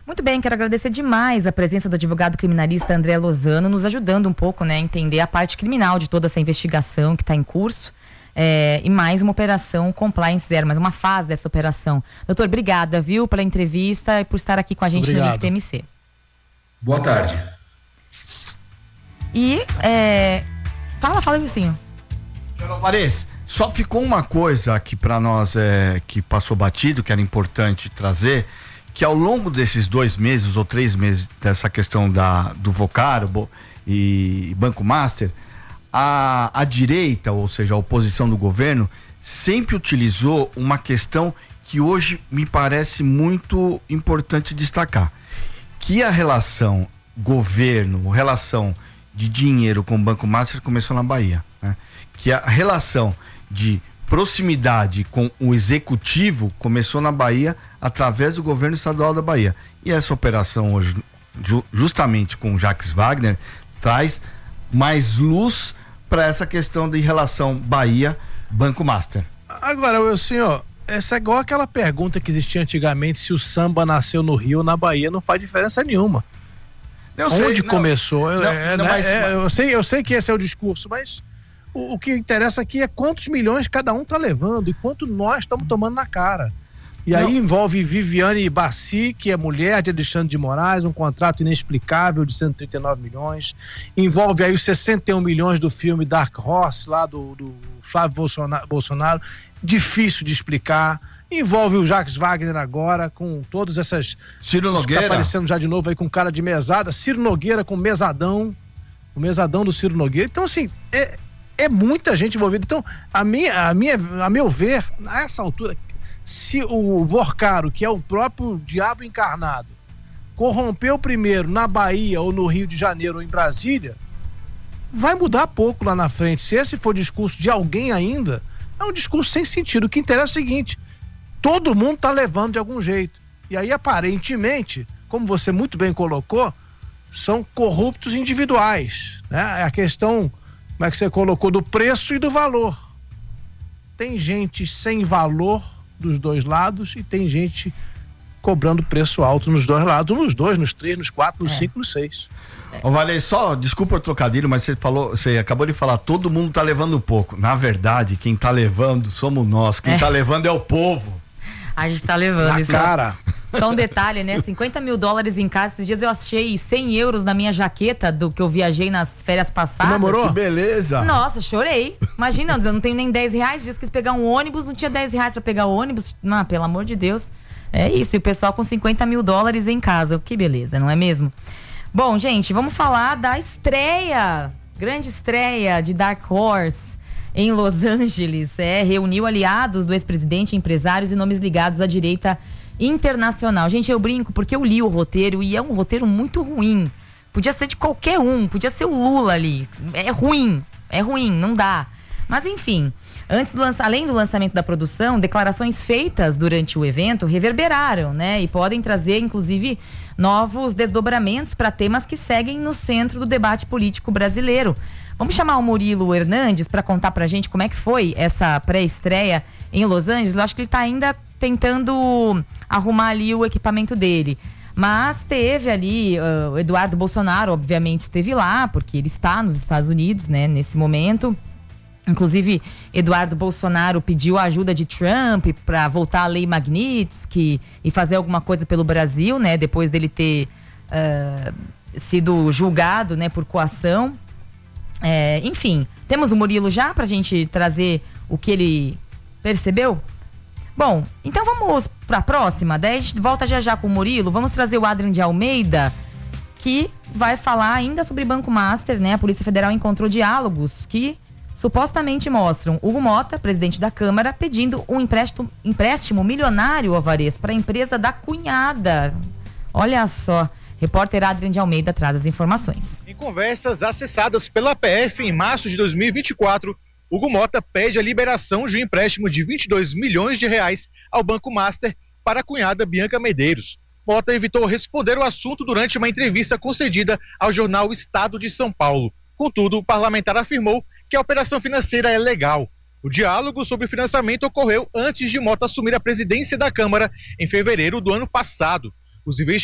Muito bem, quero agradecer demais a presença do advogado criminalista André Lozano, nos ajudando um pouco, né, a entender a parte criminal de toda essa investigação que está em curso. E mais uma operação Compliance Zero, mais uma fase dessa operação. Doutor, obrigada, viu, pela entrevista e por estar aqui com a gente no Link TMC. Boa tarde. E, fala, Lucinho. Alvarez, só ficou uma coisa aqui para nós que passou batido, que era importante trazer, que ao longo desses 2 meses ou 3 meses dessa questão do Vocaro e Banco Master, a direita, ou seja, a oposição do governo, sempre utilizou uma questão que hoje me parece muito importante destacar, que a relação governo, relação de dinheiro com o Banco Master começou na Bahia, né? Que a relação de proximidade com o executivo começou na Bahia através do governo estadual da Bahia. E essa operação hoje, justamente com o Jacques Wagner, traz mais luz para essa questão de relação Bahia-Banco Master. Agora, senhor, essa é igual aquela pergunta que existia antigamente, se o samba nasceu no Rio ou na Bahia, não faz diferença nenhuma. Onde começou? Eu sei que esse é o discurso, mas o que interessa aqui é quantos milhões cada um tá levando e quanto nós estamos tomando na cara. E aí envolve Viviane Bassi, que é mulher de Alexandre de Moraes, um contrato inexplicável de 139 milhões. Envolve aí os 61 milhões do filme Dark Horse, lá do Flávio Bolsonaro. Difícil de explicar. Envolve o Jacques Wagner agora, com todas essas... Ciro Nogueira. Tá aparecendo já de novo aí com cara de mesada. Ciro Nogueira com mesadão. O mesadão do Ciro Nogueira. Então, assim, é muita gente envolvida. Então, a meu ver, a essa altura... Se o Vocaro, que é o próprio diabo encarnado, corrompeu primeiro na Bahia ou no Rio de Janeiro ou em Brasília, vai mudar pouco lá na frente. Se esse for discurso de alguém ainda, é um discurso sem sentido. O que interessa é o seguinte: todo mundo tá levando de algum jeito. E aí, aparentemente, como você muito bem colocou, são corruptos individuais, né? É a questão, como é que você colocou, do preço e do valor. Tem gente sem valor dos dois lados e tem gente cobrando preço alto nos dois lados, nos 2, nos 3, nos 4, nos 5, nos 6. Valei, só, desculpa o trocadilho, mas você acabou de falar, todo mundo tá levando pouco. Na verdade, quem tá levando somos nós, quem tá levando é o povo. A gente tá levando na isso. Cara. Só um detalhe, né? 50 mil dólares em casa. Esses dias eu achei 100 euros na minha jaqueta do que eu viajei nas férias passadas. Namorou? Que beleza. Nossa, chorei. Imagina, eu não tenho nem 10 reais. Dias quis pegar um ônibus, não tinha 10 reais pra pegar o ônibus. Não, pelo amor de Deus. É isso, e o pessoal com 50 mil dólares em casa. Que beleza, não é mesmo? Bom, gente, vamos falar da estreia, grande estreia de Dark Horse em Los Angeles. Reuniu aliados do ex-presidente, empresários e nomes ligados à direita internacional. Gente, eu brinco porque eu li o roteiro e é um roteiro muito ruim. Podia ser de qualquer um, podia ser o Lula ali. É ruim, não dá. Mas enfim, além do lançamento da produção, declarações feitas durante o evento reverberaram, né? E podem trazer, inclusive, novos desdobramentos para temas que seguem no centro do debate político brasileiro. Vamos chamar o Murilo Hernandes para contar pra gente como é que foi essa pré-estreia em Los Angeles. Eu acho que ele tá ainda tentando arrumar ali o equipamento dele. Mas teve ali, o Eduardo Bolsonaro, obviamente, esteve lá, porque ele está nos Estados Unidos, né, nesse momento. Inclusive, Eduardo Bolsonaro pediu a ajuda de Trump para voltar à lei Magnitsky e fazer alguma coisa pelo Brasil, né, depois dele ter sido julgado, né, por coação. Enfim, temos o Murilo já pra gente trazer o que ele percebeu? Bom, então vamos pra próxima. Daí a gente volta já com o Murilo. Vamos trazer o Adrian de Almeida, que vai falar ainda sobre Banco Master, né? A Polícia Federal encontrou diálogos que supostamente mostram Hugo Mota, presidente da Câmara, pedindo um empréstimo milionário, Alvarez, para a empresa da cunhada. Olha só. Repórter Adrian de Almeida traz as informações. Em conversas acessadas pela PF em março de 2024, Hugo Mota pede a liberação de um empréstimo de 22 milhões de reais ao Banco Master para a cunhada Bianca Medeiros. Mota evitou responder o assunto durante uma entrevista concedida ao jornal Estado de São Paulo. Contudo, o parlamentar afirmou que a operação financeira é legal. O diálogo sobre financiamento ocorreu antes de Mota assumir a presidência da Câmara em fevereiro do ano passado. Os